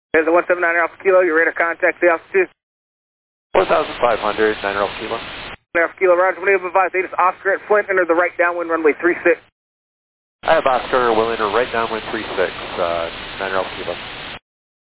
There's a 179 Alpha Kilo, your radar contact the altitude. 4,500, 9 Alpha Kilo. Alpha Kilo, Roger, when you advise, this Oscar at Flint, enter the right downwind runway 36. I have Oscar, will enter right downwind 36, 9 Alpha Kilo.